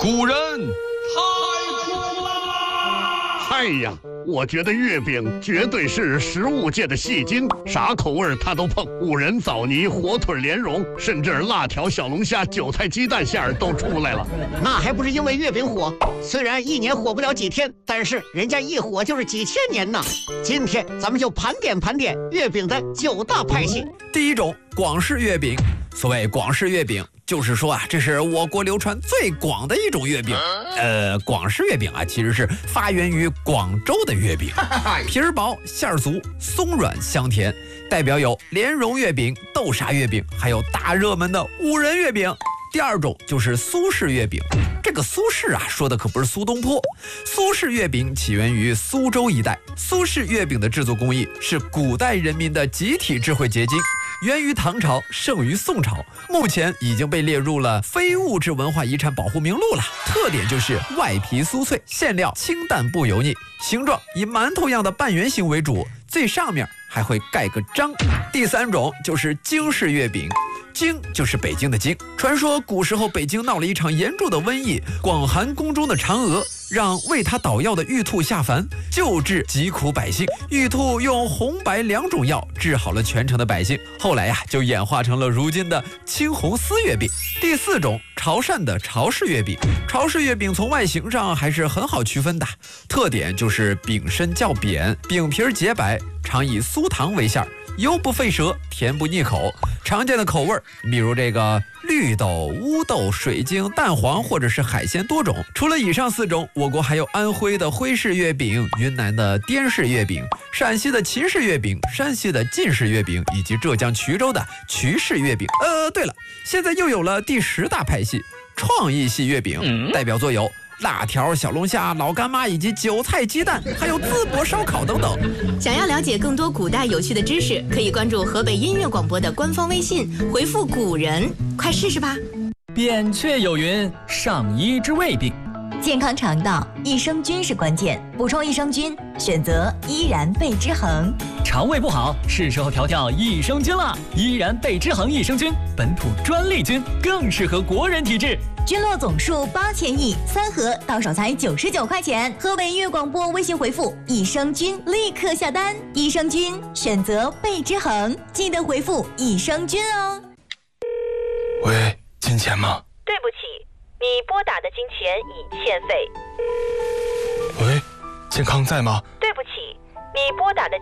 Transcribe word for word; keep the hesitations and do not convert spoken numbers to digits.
古人太苦啦！ 哎呀，我觉得月饼绝对是食物界的戏精，啥口味他都碰，五仁枣泥、火腿莲蓉，甚至辣条小龙虾、韭菜鸡蛋馅儿都出来了。 那还不是因为月饼火？虽然一年火不了几天，但是人家一火就是几千年呢。今天咱们就盘点盘点月饼的九大派系。 第一种，广式月饼。所谓广式月饼，就是说啊，这是我国流传最广的一种月饼。呃，广式月饼啊，其实是发源于广州的月饼，皮儿薄，馅儿足，松软香甜，代表有莲蓉月饼、豆沙月饼，还有大热门的五仁月饼。第二种就是苏式月饼，这个苏式啊，说的可不是苏东坡。苏式月饼起源于苏州一带，苏式月饼的制作工艺是古代人民的集体智慧结晶，源于唐朝，盛于宋朝，目前已经被列入了非物质文化遗产保护名录了。特点就是外皮酥脆，馅料清淡不油腻，形状以馒头样的半圆形为主，最上面还会盖个章。第三种就是京式月饼。京就是北京的京，传说古时候北京闹了一场严重的瘟疫，广寒宫中的嫦娥让为他捣药的玉兔下凡，救治疾苦百姓。玉兔用红白两种药治好了全城的百姓，后来呀、啊、就演化成了如今的青红丝月饼。第四种，潮汕的潮式月饼。潮式月饼从外形上还是很好区分的，特点就是饼身较扁，饼皮洁白，常以酥糖为馅儿，油不费舌，甜不腻口。常见的口味比如这个绿豆、乌豆、水晶、蛋黄或者是海鲜多种。除了以上四种，我国还有安徽的徽式月饼、云南的滇式月饼、陕西的秦式月饼、山西的晋式月饼，以及浙江衢州的衢式月饼。呃，对了，现在又有了第十大派系——创意系月饼，代表作有辣条、小龙虾、老干妈以及韭菜鸡蛋，还有淄博烧烤等等。 想要了解更多古代有趣的知识，可以关注河北音乐广播的官方微信，回复古人，快试试吧。 扁鹊有云：上医之未病。 健康肠道，益生菌是关键，补充益生菌，选择依然贝之恒。 肠胃不好，是时候调调益生菌了。依然贝之恒益生菌，本土专利菌，更适合国人体质。 菌落总数八千亿，三盒到手才九十九块钱。河北音乐广播微信回复益生菌，立刻下单。益生菌选择贝之恒，记得回复益生菌哦。 喂，金钱吗？ 对不起，你拨打的金钱已欠费。 喂，健康在吗？ 对不起，你拨打的